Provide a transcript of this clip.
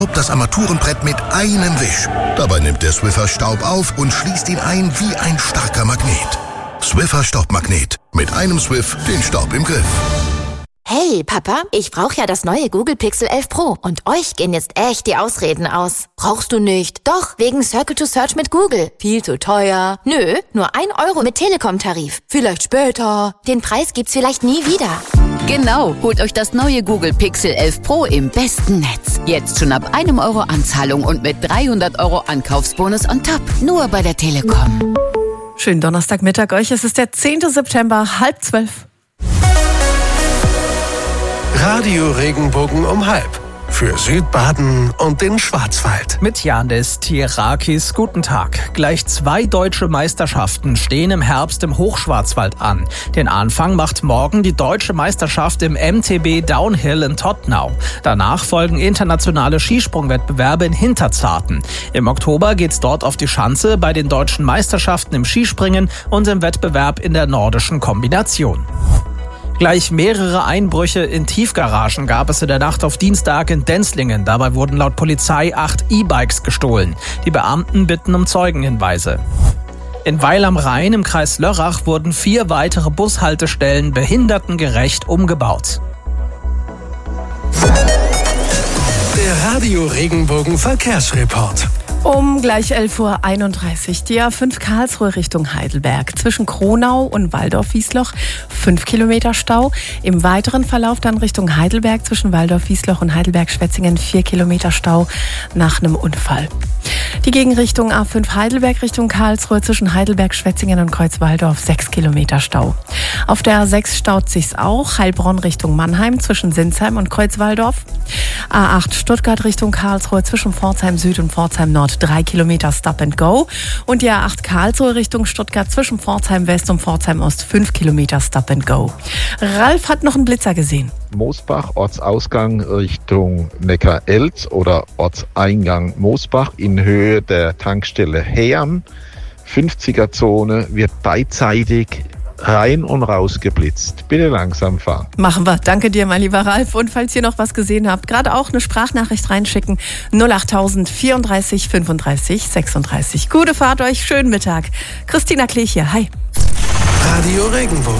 das Armaturenbrett mit einem Wisch. Dabei nimmt der Swiffer Staub auf und schließt ihn ein wie ein starker Magnet. Swiffer Staubmagnet. Mit einem Swiff den Staub im Griff. Hey, Papa, ich brauche ja das neue Google Pixel 11 Pro. Und euch gehen jetzt echt die Ausreden aus. Brauchst du nicht? Doch, wegen Circle to Search mit Google. Viel zu teuer. Nö, nur 1 Euro mit Telekom-Tarif. Vielleicht später. Den Preis gibt's vielleicht nie wieder. Genau, holt euch das neue Google Pixel 11 Pro im besten Netz. Jetzt schon ab 1 Euro Anzahlung und mit 300 Euro Ankaufsbonus on top. Nur bei der Telekom. Schönen Donnerstagmittag euch. Es ist der 10. September, 11:30. Radio Regenbogen um 12:30. Für Südbaden und den Schwarzwald. Mit Janis Tierakis, guten Tag. Gleich 2 deutsche Meisterschaften stehen im Herbst im Hochschwarzwald an. Den Anfang macht morgen die deutsche Meisterschaft im MTB Downhill in Todtnau. Danach folgen internationale Skisprungwettbewerbe in Hinterzarten. Im Oktober geht's dort auf die Schanze bei den deutschen Meisterschaften im Skispringen und im Wettbewerb in der nordischen Kombination. Gleich mehrere Einbrüche in Tiefgaragen gab es in der Nacht auf Dienstag in Denzlingen. Dabei wurden laut Polizei 8 E-Bikes gestohlen. Die Beamten bitten um Zeugenhinweise. In Weil am Rhein im Kreis Lörrach wurden 4 weitere Bushaltestellen behindertengerecht umgebaut. Der Radio Regenbogen Verkehrsreport. Um gleich 11:31 Uhr. Die A5 Karlsruhe Richtung Heidelberg. Zwischen Kronau und Waldorf-Wiesloch 5 Kilometer Stau. Im weiteren Verlauf dann Richtung Heidelberg zwischen Waldorf-Wiesloch und Heidelberg-Schwetzingen 4 Kilometer Stau nach einem Unfall. Die Gegenrichtung A5 Heidelberg Richtung Karlsruhe zwischen Heidelberg, Schwetzingen und Kreuzwaldorf 6 Kilometer Stau. Auf der A6 staut sich's auch. Heilbronn Richtung Mannheim zwischen Sinsheim und Kreuzwaldorf. A8 Stuttgart Richtung Karlsruhe zwischen Pforzheim Süd und Pforzheim Nord 3 Kilometer Stop and Go. Und die A8 Karlsruhe Richtung Stuttgart zwischen Pforzheim West und Pforzheim Ost 5 Kilometer Stop and Go. Ralf hat noch einen Blitzer gesehen. Mosbach, Ortsausgang Richtung Neckar-Elz oder Ortseingang Mosbach in Höhe der Tankstelle Heam. 50er-Zone wird beidseitig rein und raus geblitzt. Bitte langsam fahren. Machen wir. Danke dir, mein lieber Ralf. Und falls ihr noch was gesehen habt, gerade auch eine Sprachnachricht reinschicken. 08000 34 35 36. Gute Fahrt euch, schönen Mittag. Christina Klech hier. Hi. Radio Regenbogen.